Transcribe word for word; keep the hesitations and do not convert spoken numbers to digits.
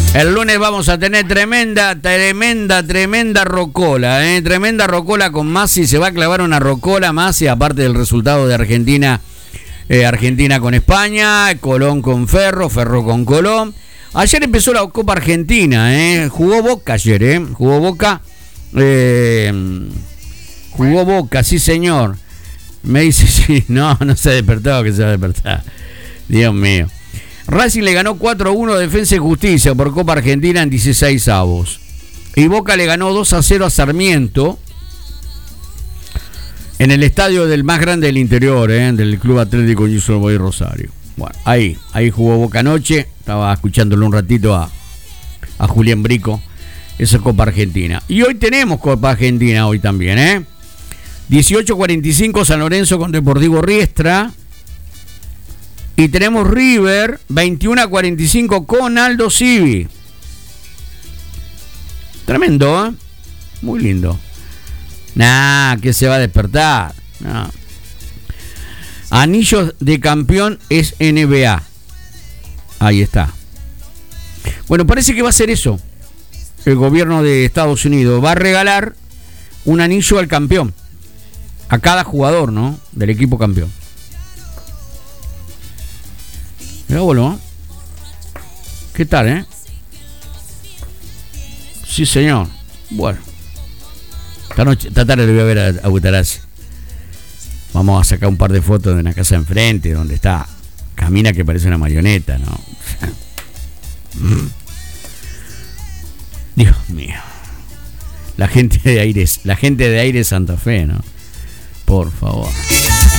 El lunes vamos a tener tremenda, tremenda, tremenda rocola, ¿eh? Tremenda rocola con Masi. Se va a clavar una rocola Masi, aparte del resultado de Argentina, eh, Argentina con España, Colón con Ferro, Ferro con Colón. Ayer empezó la Copa Argentina, ¿eh? Jugó Boca ayer, ¿eh? Jugó Boca, eh, jugó Boca, sí señor. Me dice, sí, no, no se ha despertado, que se va a despertar. Dios mío. Racing le ganó cuatro a uno a Defensa y Justicia por Copa Argentina en dieciséis avos. Y Boca le ganó dos a cero a Sarmiento en el estadio del más grande del interior, ¿eh? Del Club Atlético Newell's Boys Rosario. Bueno, ahí, ahí jugó Boca anoche. Estaba escuchándolo un ratito a, a Julián Brico. Esa Copa Argentina. Y hoy tenemos Copa Argentina, hoy también, ¿eh? dieciocho cuarenta y cinco San Lorenzo con Deportivo Riestra. Y tenemos River, veintiuno a cuarenta y cinco con Aldo Civi. Tremendo, ¿eh? Muy lindo. Nah, que se va a despertar. Nah. Anillos de campeón es N B A. Ahí está. Bueno, parece que va a ser eso. El gobierno de Estados Unidos va a regalar un anillo al campeón. A cada jugador, ¿no? Del equipo campeón. Mirá, boludo. ¿Qué tal, eh? Sí, señor. Bueno. Esta noche, esta tarde le voy a ver a, a Butarazzi. Vamos a sacar un par de fotos de una casa enfrente, donde está. Camina que parece una marioneta, ¿no? Dios mío. La gente de Aires, la gente de Aires Santa Fe, ¿no? Por favor.